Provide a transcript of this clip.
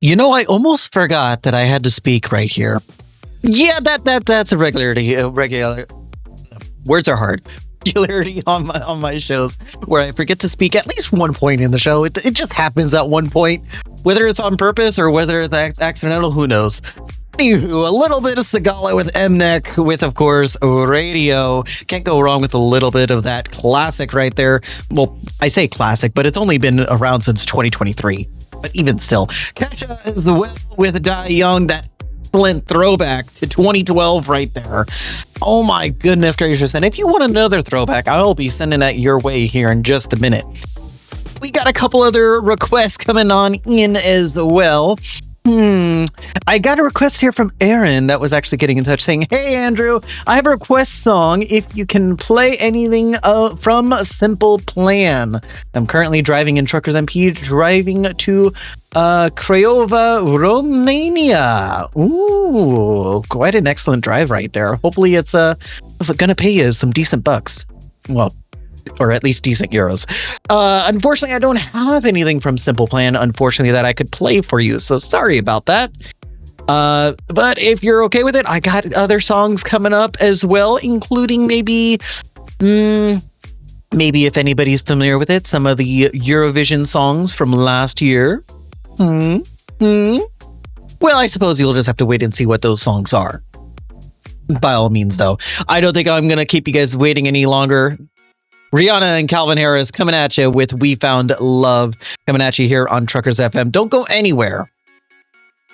I almost forgot that I had to speak right here. Yeah, that's a regular. Words are hard. Regularity on my shows where I forget to speak at least one point in the show. It just happens at one point, whether it's on purpose or whether it's accidental. Who knows? Anywho, a little bit of Sigala with Mnek with, of course, Radio. Can't go wrong with a little bit of that classic right there. Well, I say classic, but it's only been around since 2023. But even still, Kesha is the well with Die Young, that excellent throwback to 2012 right there. Oh my goodness gracious. And if you want another throwback, I'll be sending that your way here in just a minute. We got a couple other requests coming on in as well. I got a request here from Aaron that was actually getting in touch saying, "Hey Andrew, I have a request song if you can play anything from Simple Plan. I'm currently driving in Truckers MP, driving to Craiova, Romania." Ooh, quite an excellent drive right there. Hopefully it's gonna pay you some decent bucks. Well, or at least decent euros. Unfortunately, I don't have anything from Simple Plan, unfortunately, that I could play for you. So sorry about that. But if you're okay with it, I got other songs coming up as well, including maybe if anybody's familiar with it, some of the Eurovision songs from last year. Well, I suppose you'll just have to wait and see what those songs are. By all means, though, I don't think I'm going to keep you guys waiting any longer. Rihanna and Calvin Harris coming at you with We Found Love, coming at you here on Truckers FM. Don't go anywhere.